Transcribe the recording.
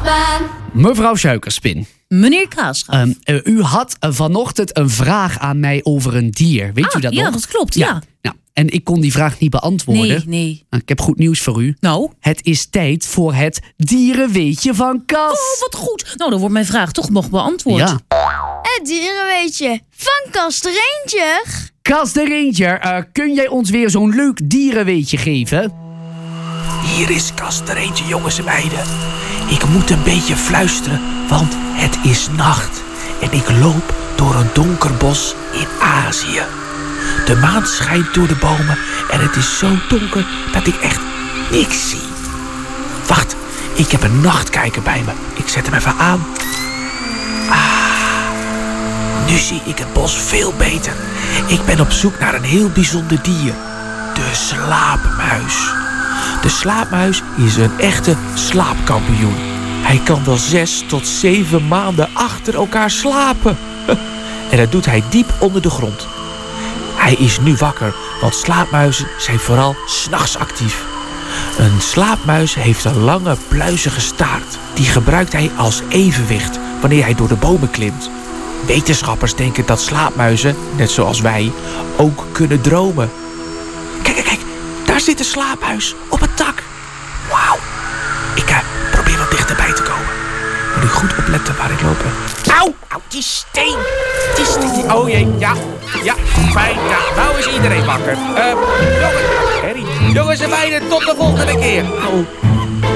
loopbaan. Mevrouw Suikerspin. Meneer Kaasgaaf. U had vanochtend een vraag aan mij over een dier. Weet u dat nog? Ja, dat klopt, ja. Nou, en ik kon die vraag niet beantwoorden. Nee. Nou, ik heb goed nieuws voor u. Nou? Het is tijd voor het dierenweetje van Cas. Oh, wat goed. Nou, dan wordt mijn vraag toch nog beantwoord. Ja. Het dierenweetje van Cas de Ranger. Cas de Ranger, kun jij ons weer zo'n leuk dierenweetje geven? Hier is Cas de Ranger, jongens en meiden. Ik moet een beetje fluisteren, want het is nacht. En ik loop door een donker bos in Azië. De maan schijnt door de bomen en het is zo donker dat ik echt niks zie. Wacht, ik heb een nachtkijker bij me. Ik zet hem even aan. Nu zie ik het bos veel beter. Ik ben op zoek naar een heel bijzonder dier. De slaapmuis. De slaapmuis is een echte slaapkampioen. Hij kan wel 6 tot 7 maanden achter elkaar slapen. En dat doet hij diep onder de grond. Hij is nu wakker, want slaapmuizen zijn vooral 's nachts actief. Een slaapmuis heeft een lange, pluizige staart. Die gebruikt hij als evenwicht wanneer hij door de bomen klimt. Wetenschappers denken dat slaapmuizen, net zoals wij, ook kunnen dromen. Kijk, daar zit een slaapmuis op een tak. Wauw. Ik probeer wat dichterbij te komen. Moet ik goed opletten waar ik loop. Auw, die steen. Die steen. Oh jee, ja, fijn. Ja, nou is iedereen wakker. Jongens en meiden, tot de volgende keer.